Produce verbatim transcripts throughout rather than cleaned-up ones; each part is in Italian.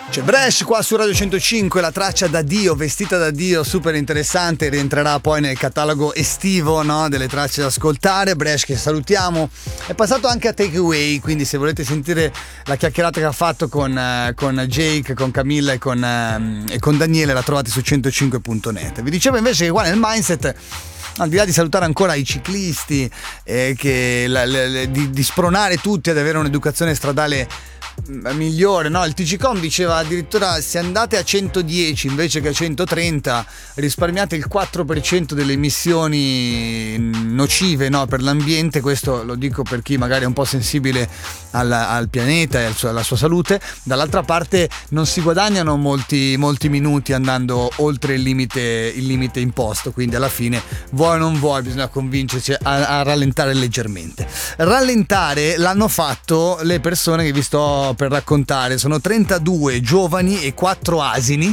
C'è Bresh qua su Radio centocinque, la traccia da Dio, vestita da Dio, super interessante, rientrerà poi nel catalogo estivo, no, delle tracce da ascoltare. Bresh, che salutiamo, è passato anche a Takeaway, quindi se volete sentire la chiacchierata che ha fatto con, uh, con Jake, con Camilla e con, uh, e con Daniele, la trovate su centocinque punto net. Vi dicevo invece che qua nel Mindset, al di là di salutare ancora i ciclisti, eh, che la, la, di, di spronare tutti ad avere un'educazione stradale migliore, no? Il T G Com diceva addirittura: se andate a centodieci invece che a centotrenta risparmiate il quattro per cento delle emissioni nocive, no, per l'ambiente. Questo lo dico per chi magari è un po' sensibile al, al pianeta e al suo, alla sua salute. Dall'altra parte non si guadagnano molti, molti minuti andando oltre il limite, il limite imposto, quindi alla fine vuoi o non vuoi bisogna convincerci a, a rallentare leggermente. Rallentare l'hanno fatto le persone che vi sto per raccontare, sono trentadue giovani e quattro asini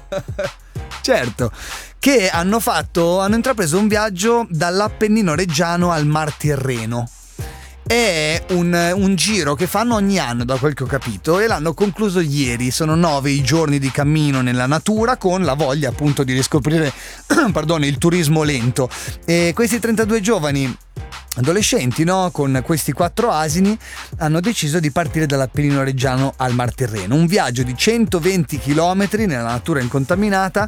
certo, che hanno fatto hanno intrapreso un viaggio dall'Appennino reggiano al Mar Tirreno. È un, un giro che fanno ogni anno, da quel che ho capito, e l'hanno concluso ieri. Sono nove i giorni di cammino nella natura, con la voglia appunto di riscoprire pardon, il turismo lento. E questi trentadue giovani adolescenti, no, con questi quattro asini, hanno deciso di partire dall'Appennino reggiano al Mar Tirreno, un viaggio di centoventi chilometri nella natura incontaminata,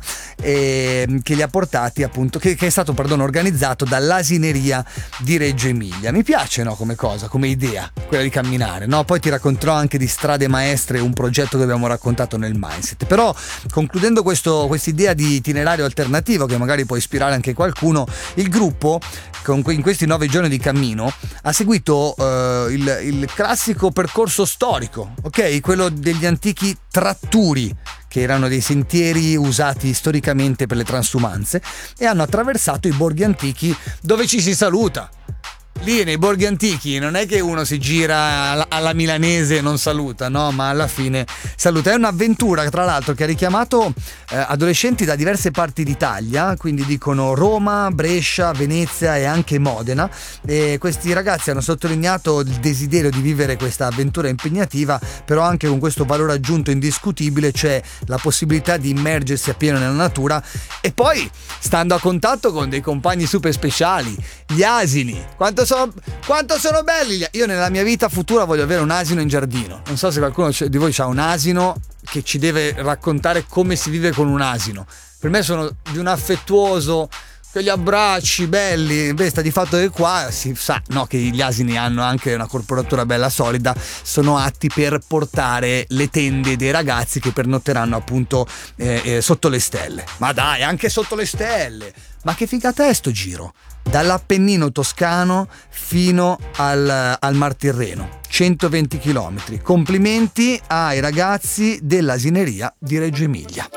eh, che li ha portati appunto che, che è stato pardon, organizzato dall'Asineria di Reggio Emilia. Mi piace, no, come cosa, come idea, quella di camminare, no? Poi ti racconterò anche di Strade Maestre, un progetto che abbiamo raccontato nel Mindset. Però, concludendo questo quest'idea di itinerario alternativo che magari può ispirare anche qualcuno, il gruppo con in questi nove giorni di cammino ha seguito uh, il, il classico percorso storico, ok? Quello degli antichi tratturi, che erano dei sentieri usati storicamente per le transumanze, e hanno attraversato i borghi antichi dove ci si saluta. Lì nei borghi antichi non è che uno si gira alla milanese e non saluta, no, ma alla fine saluta. È un'avventura, tra l'altro, che ha richiamato eh, adolescenti da diverse parti d'Italia, quindi dicono Roma, Brescia, Venezia e anche Modena, e questi ragazzi hanno sottolineato il desiderio di vivere questa avventura impegnativa, però anche con questo valore aggiunto indiscutibile, cioè la possibilità di immergersi appieno nella natura, e poi stando a contatto con dei compagni super speciali, gli asini. Quanto sono, quanto sono belli! Io nella mia vita futura voglio avere un asino in giardino. Non so se qualcuno di voi ha un asino che ci deve raccontare come si vive con un asino. Per me sono di un affettuoso, quegli abbracci belli. Beh, sta di fatto che qua si sa, no, che gli asini hanno anche una corporatura bella solida, sono atti per portare le tende dei ragazzi che pernotteranno appunto eh, eh, sotto le stelle. Ma dai, anche sotto le stelle! Ma che figata è sto giro? Dall'Appennino toscano fino al, al Mar Tirreno, centoventi chilometri. Complimenti ai ragazzi dell'Asineria di Reggio Emilia.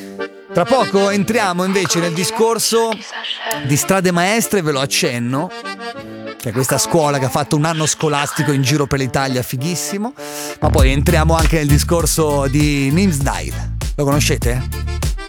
Tra poco entriamo invece nel discorso di Strade Maestre, ve lo accenno, che è questa scuola che ha fatto un anno scolastico in giro per l'Italia fighissimo, ma poi entriamo anche nel discorso di Nimsdale. Lo conoscete?